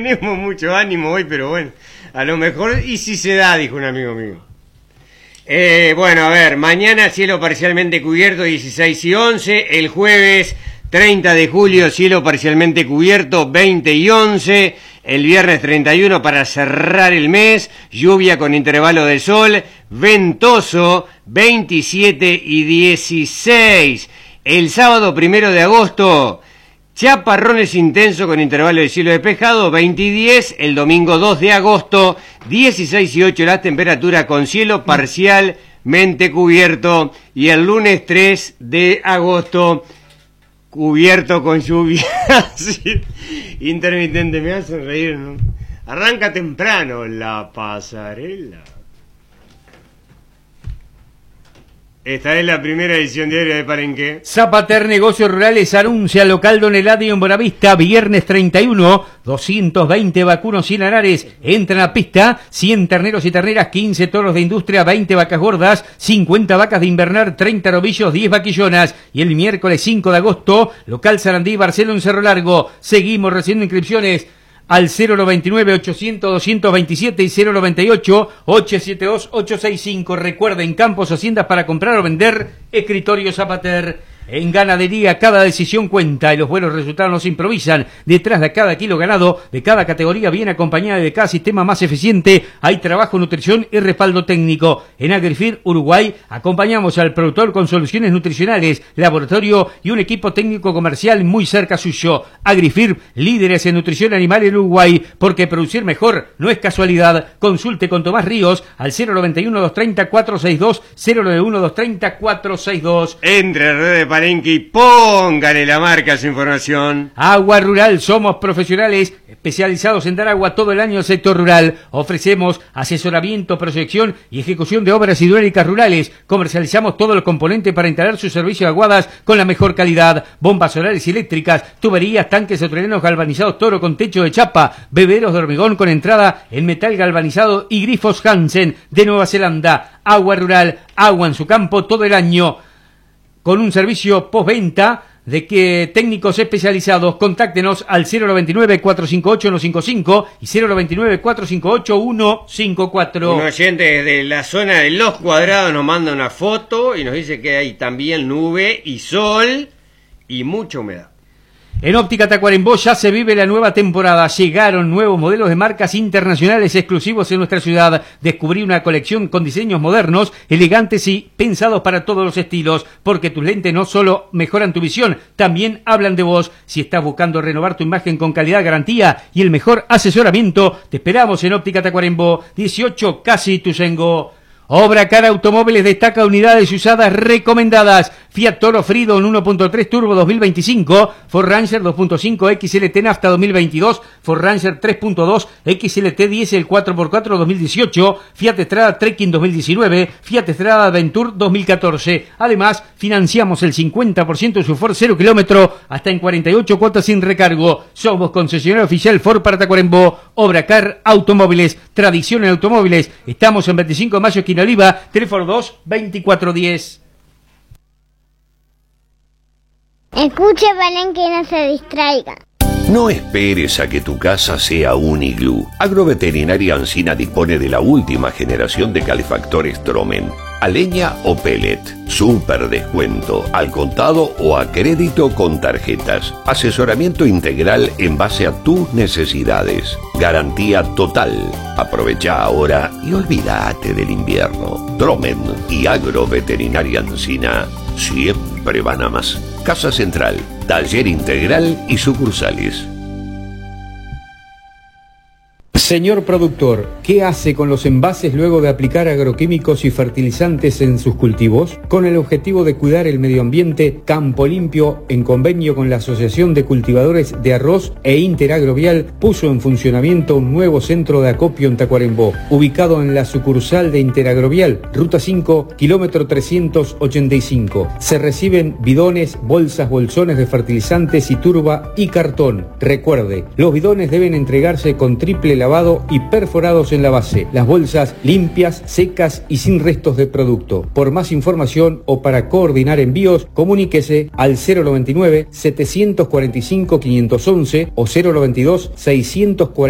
tenemos mucho ánimo hoy, pero bueno, a lo mejor, y si se da, dijo un amigo mío. Bueno, a ver, mañana cielo parcialmente cubierto, 16 y 11, el jueves 30 de julio cielo parcialmente cubierto, 20 y 11, el viernes 31 para cerrar el mes, lluvia con intervalo de sol, ventoso, 27 y 16, el sábado 1 de agosto, chaparrones intensos con intervalo de cielo despejado, 20 y 10, el domingo 2 de agosto, 16 y 8 la temperatura con cielo parcialmente cubierto, y el lunes 3 de agosto, cubierto con lluvia intermitente. Me hacen reír, ¿no? Arranca temprano la pasarela. Esta es la primera edición diaria de Palenque. Zapater Negocios Rurales anuncia local Don Eladio en Bonavista, viernes 31, 220 vacunos 100 arares, entran a pista, 100 terneros y terneras, 15 toros de industria, 20 vacas gordas, 50 vacas de invernar, 30 novillos, 10 vaquillonas. Y el miércoles 5 de agosto, local Sarandí, Barcelona en Cerro Largo. Seguimos recibiendo inscripciones al 099-800-227 y 098-872-865. Recuerden, Campos Haciendas para comprar o vender, Escritorio Zapater. En ganadería, cada decisión cuenta y los buenos resultados no se improvisan. Detrás de cada kilo ganado, de cada categoría bien acompañada y de cada sistema más eficiente, hay trabajo, nutrición y respaldo técnico. En Agrifir Uruguay acompañamos al productor con soluciones nutricionales, laboratorio y un equipo técnico comercial muy cerca suyo. Agrifir, líderes en nutrición animal en Uruguay, porque producir mejor no es casualidad. Consulte con Tomás Ríos al 091-230-462, 091-230-462. Entre redes Palenque y póngale la marca a su información. Agua Rural, somos profesionales especializados en dar agua todo el año al sector rural. Ofrecemos asesoramiento, proyección y ejecución de obras hidráulicas rurales. Comercializamos todos los componentes para instalar su servicio de aguadas con la mejor calidad. Bombas solares y eléctricas, tuberías, tanques australianos galvanizados Toro con techo de chapa, bebederos de hormigón con entrada en metal galvanizado y grifos Hansen de Nueva Zelanda. Agua Rural, agua en su campo todo el año, con un servicio postventa de que técnicos especializados. Contáctenos al 099-458-155 y 099-458-154. Un oyente desde la zona de Los Cuadrados nos manda una foto y nos dice que hay también nube y sol y mucha humedad. En Óptica Tacuarembó ya se vive la nueva temporada. Llegaron nuevos modelos de marcas internacionales exclusivos en nuestra ciudad. Descubrí una colección con diseños modernos, elegantes y pensados para todos los estilos, porque tus lentes no solo mejoran tu visión, también hablan de vos. Si estás buscando renovar tu imagen con calidad, garantía y el mejor asesoramiento, te esperamos en Óptica Tacuarembó, 18 Casi Ituzaingó. Obra Car Automóviles destaca unidades usadas recomendadas. Fiat Toro Freedom 1.3 Turbo 2025, Ford Ranger 2.5 XLT Nafta 2022, Ford Ranger 3.2 XLT Diesel 4x4 2018, Fiat Strada Trekking 2019, Fiat Strada Venture 2014. Además, financiamos el 50% de su Ford 0 kilómetro hasta en 48 cuotas sin recargo. Somos concesionario oficial Ford para Tacuarembó. Obra Car Automóviles, tradición en automóviles. Estamos en 25 de mayo, esquina Oliva, teléfono 2-2410. Escuche, Palenque, y no se distraiga. No esperes a que tu casa sea un iglú. Agroveterinaria Ancina dispone de la última generación de calefactores Tromen. A leña o pellet. Súper descuento. Al contado o a crédito con tarjetas. Asesoramiento integral en base a tus necesidades. Garantía total. Aprovecha ahora y olvídate del invierno. Tromen y Agroveterinaria Ancina siempre van a más. Casa Central, taller integral y sucursales. Señor productor, ¿qué hace con los envases luego de aplicar agroquímicos y fertilizantes en sus cultivos? Con el objetivo de cuidar el medio ambiente, Campo Limpio, en convenio con la Asociación de Cultivadores de Arroz e Interagrovial, puso en funcionamiento un nuevo centro de acopio en Tacuarembó, ubicado en la sucursal de Interagrovial, Ruta 5, kilómetro 385. Se reciben bidones, bolsas, bolsones de fertilizantes y turba y cartón. Recuerde, los bidones deben entregarse con triple lavado y perforados en la base. Las bolsas limpias, secas y sin restos de producto. Por más información o para coordinar envíos, comuníquese al 099-745-511 o 092-640.